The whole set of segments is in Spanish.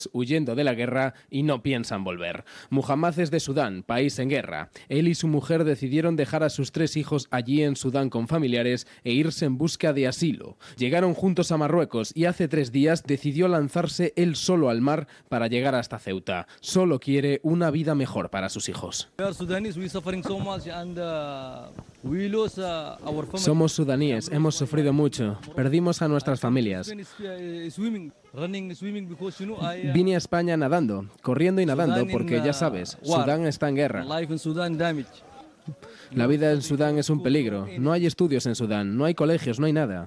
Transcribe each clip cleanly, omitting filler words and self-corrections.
huyendo de la guerra y no piensan volver. Muhammad es de Sudán, país en guerra. Él y su mujer decidieron dejar a sus 3 hijos allí en Sudán con familiares e irse en busca de asilo. Llegaron juntos a Marruecos y hace 3 días decidió lanzarse él solo al mar para llegar hasta Ceuta. Solo quiere una vida mejor para sus hijos. Somos sudaníes, hemos sufrido mucho, perdimos a nuestras familias. Vine a España nadando, corriendo y nadando, porque ya sabes, Sudán está en guerra. La vida en Sudán es un peligro. No hay estudios en Sudán, no hay colegios, no hay nada.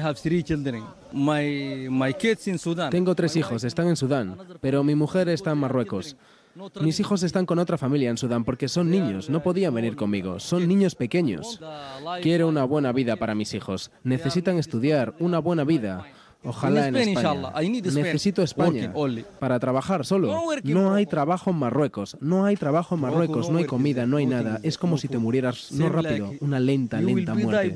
Tengo 3 hijos, están en Sudán, pero mi mujer está en Marruecos. Mis hijos están con otra familia en Sudán porque son niños, no podían venir conmigo, son niños pequeños. Quiero una buena vida para mis hijos. Necesitan estudiar, una buena vida. Ojalá en España. Necesito España para trabajar solo. No hay trabajo en Marruecos. No hay trabajo en Marruecos. No hay comida, no hay nada. Es como si te murieras, no rápido, una lenta muerte.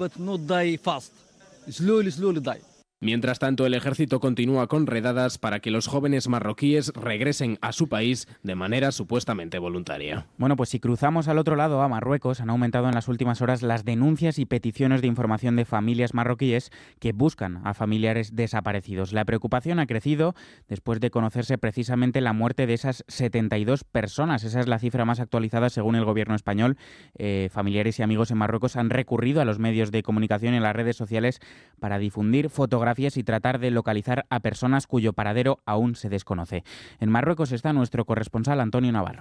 Mientras tanto, el ejército continúa con redadas para que los jóvenes marroquíes regresen a su país de manera supuestamente voluntaria. Bueno, pues si cruzamos al otro lado, a Marruecos, han aumentado en las últimas horas las denuncias y peticiones de información de familias marroquíes que buscan a familiares desaparecidos. La preocupación ha crecido después de conocerse precisamente la muerte de esas 72 personas. Esa es la cifra más actualizada según el gobierno español. Familiares y amigos en Marruecos han recurrido a los medios de comunicación y a las redes sociales para difundir fotografías y tratar de localizar a personas cuyo paradero aún se desconoce. En Marruecos está nuestro corresponsal Antonio Navarro.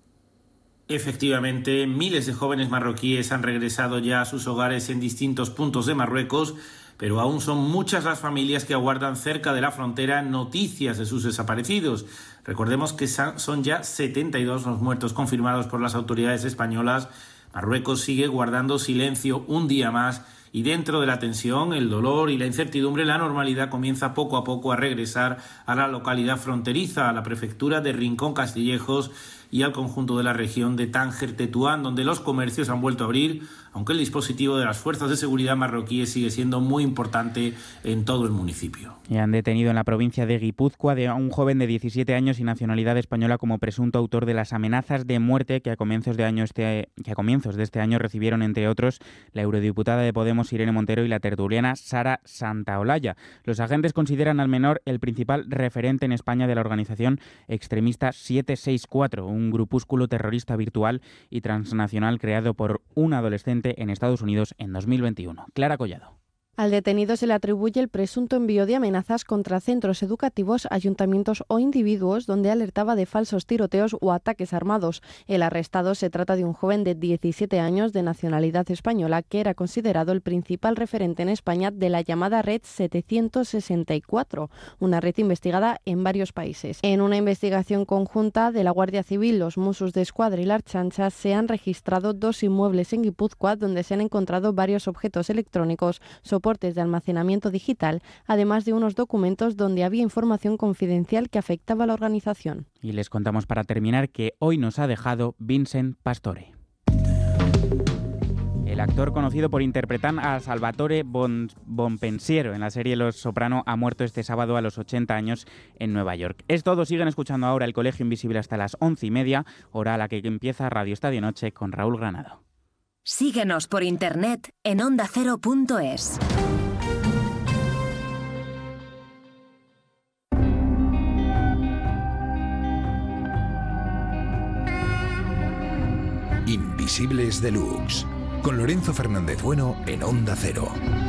Efectivamente, miles de jóvenes marroquíes han regresado ya a sus hogares en distintos puntos de Marruecos, pero aún son muchas las familias que aguardan cerca de la frontera noticias de sus desaparecidos. Recordemos que son ya 72 los muertos confirmados por las autoridades españolas. Marruecos sigue guardando silencio un día más y dentro de la tensión, el dolor y la incertidumbre, la normalidad comienza poco a poco a regresar a la localidad fronteriza, a la prefectura de Rincón Castillejos y al conjunto de la región de Tánger-Tetuán, donde los comercios han vuelto a abrir, aunque el dispositivo de las fuerzas de seguridad marroquíes sigue siendo muy importante en todo el municipio. Y han detenido en la provincia de Guipúzcoa a un joven de 17 años y nacionalidad española como presunto autor de las amenazas de muerte que a comienzos de este año recibieron, entre otros, la eurodiputada de Podemos Irene Montero y la tertuliana Sara Santaolalla. Los agentes consideran al menor el principal referente en España de la organización extremista 764, un grupúsculo terrorista virtual y transnacional creado por un adolescente en Estados Unidos en 2021. Clara Collado. Al detenido se le atribuye el presunto envío de amenazas contra centros educativos, ayuntamientos o individuos donde alertaba de falsos tiroteos o ataques armados. El arrestado se trata de un joven de 17 años de nacionalidad española que era considerado el principal referente en España de la llamada Red 764, una red investigada en varios países. En una investigación conjunta de la Guardia Civil, los Mossos d'Esquadra y la Ertzaintza se han registrado 2 inmuebles en Guipúzcoa donde se han encontrado varios objetos electrónicos, soportes de almacenamiento digital, además de unos documentos donde había información confidencial que afectaba a la organización. Y les contamos para terminar que hoy nos ha dejado Vincent Pastore. El actor conocido por interpretar a Salvatore Bonpensiero en la serie Los Soprano ha muerto este sábado a los 80 años en Nueva York. Es todo, siguen escuchando ahora El Colegio Invisible hasta las 11:30, hora a la que empieza Radio Estadio Noche con Raúl Granado. Síguenos por internet en ondacero.es. Invisibles Deluxe, con Lorenzo Fernández Bueno en Onda Cero.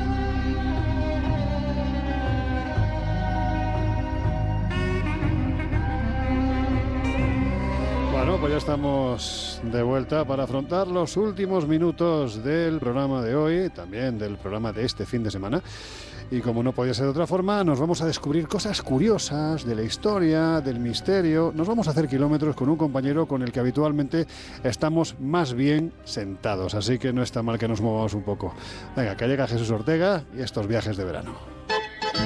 Bueno, pues ya estamos de vuelta para afrontar los últimos minutos del programa de hoy, también del programa de este fin de semana. Y como no podía ser de otra forma, nos vamos a descubrir cosas curiosas de la historia, del misterio. Nos vamos a hacer kilómetros con un compañero con el que habitualmente estamos más bien sentados. Así que no está mal que nos movamos un poco. Venga, que llega Jesús Ortega y estos viajes de verano.